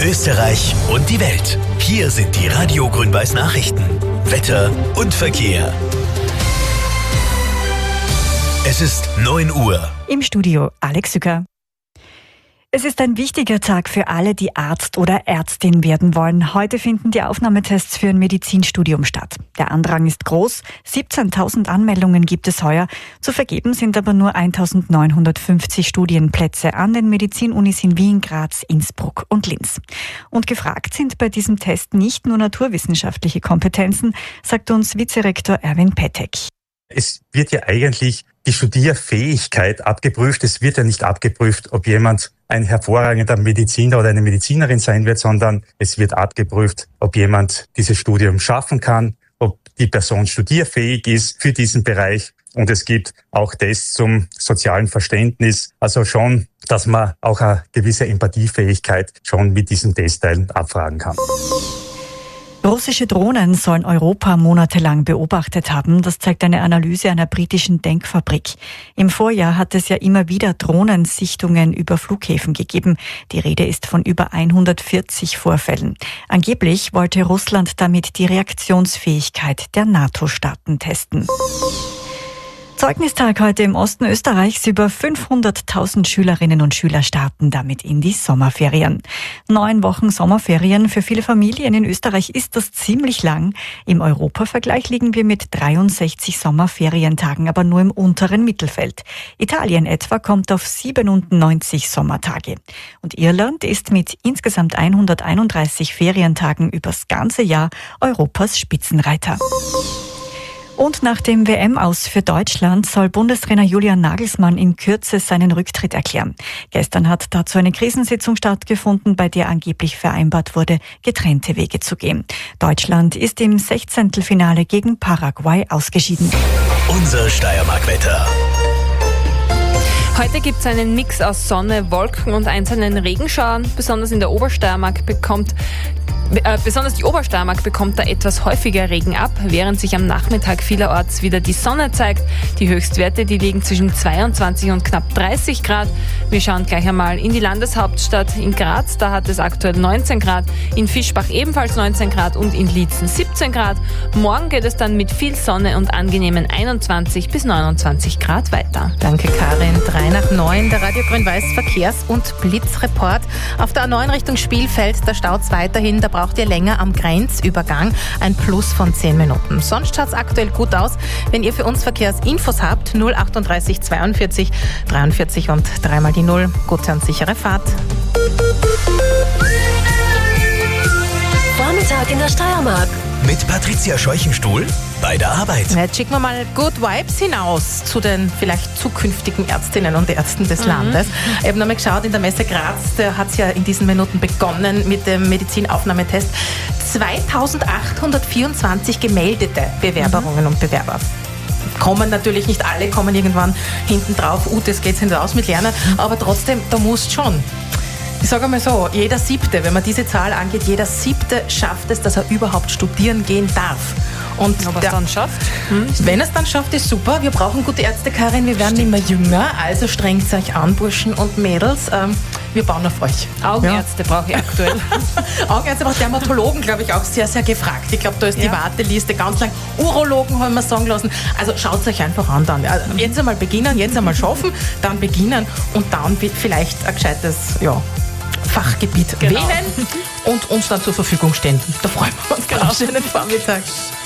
Österreich und die Welt. Hier sind die Radio Grün-Weiß Nachrichten. Wetter und Verkehr. Es ist 9 Uhr. Im Studio Alex Sücker. Es ist ein wichtiger Tag für alle, die Arzt oder Ärztin werden wollen. Heute finden die Aufnahmetests für ein Medizinstudium statt. Der Andrang ist groß. 17.000 Anmeldungen gibt es heuer. Zu vergeben sind aber nur 1.950 Studienplätze an den Medizinunis in Wien, Graz, Innsbruck und Linz. Und gefragt sind bei diesem Test nicht nur naturwissenschaftliche Kompetenzen, sagt uns Vizerektor Erwin Petek. Es wird ja eigentlich die Studierfähigkeit abgeprüft. Es wird ja nicht abgeprüft, ob jemand ein hervorragender Mediziner oder eine Medizinerin sein wird, sondern es wird abgeprüft, ob jemand dieses Studium schaffen kann, ob die Person studierfähig ist für diesen Bereich. Und es gibt auch Tests zum sozialen Verständnis. Also schon, dass man auch eine gewisse Empathiefähigkeit schon mit diesen Testteilen abfragen kann. Russische Drohnen sollen Europa monatelang beobachtet haben. Das zeigt eine Analyse einer britischen Denkfabrik. Im Vorjahr hat es ja immer wieder Drohnensichtungen über Flughäfen gegeben. Die Rede ist von über 140 Vorfällen. Angeblich wollte Russland damit die Reaktionsfähigkeit der NATO-Staaten testen. Zeugnistag heute im Osten Österreichs. Über 500.000 Schülerinnen und Schüler starten damit in die Sommerferien. 9 Wochen Sommerferien für viele Familien in Österreich ist das ziemlich lang. Im Europavergleich liegen wir mit 63 Sommerferientagen aber nur im unteren Mittelfeld. Italien etwa kommt auf 97 Sommertage. Und Irland ist mit insgesamt 131 Ferientagen übers ganze Jahr Europas Spitzenreiter. Und nach dem WM-Aus für Deutschland soll Bundestrainer Julian Nagelsmann in Kürze seinen Rücktritt erklären. Gestern hat dazu eine Krisensitzung stattgefunden, bei der angeblich vereinbart wurde, getrennte Wege zu gehen. Deutschland ist im 16. Finale gegen Paraguay ausgeschieden. Unser Steiermark-Wetter. Heute gibt es einen Mix aus Sonne, Wolken und einzelnen Regenschauern. Besonders die Obersteiermark bekommt da etwas häufiger Regen ab, während sich am Nachmittag vielerorts wieder die Sonne zeigt. Die Höchstwerte, die liegen zwischen 22 und knapp 30 Grad. Wir schauen gleich einmal in die Landeshauptstadt in Graz. Da hat es aktuell 19 Grad, in Fischbach ebenfalls 19 Grad und in Liezen 17 Grad. Morgen geht es dann mit viel Sonne und angenehmen 21 bis 29 Grad weiter. Danke Karin. 8:03, der Radio Grün-Weiß Verkehrs- und Blitzreport. Auf der A9 Richtung Spielfeld, da staut's weiterhin. Da braucht ihr länger am Grenzübergang, ein Plus von 10 Minuten. Sonst schaut's aktuell gut aus. Wenn ihr für uns Verkehrsinfos habt, 038 42 43 und 3 die 0. Gute und sichere Fahrt. Vormittag in der Steiermark. Mit Patricia Scheuchenstuhl bei der Arbeit. Jetzt schicken wir mal Good Vibes hinaus zu den vielleicht zukünftigen Ärztinnen und Ärzten des Landes. Ich habe nochmal geschaut, in der Messe Graz, da hat es ja in diesen Minuten begonnen mit dem Medizinaufnahmetest. 2824 gemeldete Bewerberinnen und Bewerber. Kommen natürlich nicht alle, kommen irgendwann hinten drauf, das geht's hinaus mit Lernen, aber trotzdem, da musst schon. Ich sage mal so, jeder 7., wenn man diese Zahl angeht, jeder 7. schafft es, dass er überhaupt studieren gehen darf. Und ob er es dann schafft? Wenn er es dann schafft, ist super. Wir brauchen gute Ärzte, Karin. Wir werden immer jünger. Also strengt euch an, Burschen und Mädels. Wir bauen auf euch. Augenärzte brauche ich aktuell. Augenärzte braucht Dermatologen, glaube ich, auch sehr, sehr gefragt. Ich glaube, da ist die Warteliste ganz lang. Urologen haben wir sagen lassen. Also schaut es euch einfach an dann. Also jetzt einmal beginnen, jetzt einmal schaffen, dann beginnen und dann vielleicht ein gescheites Fachgebiet wählen und uns dann zur Verfügung stehen. Da freuen wir uns. Schönen Vormittag.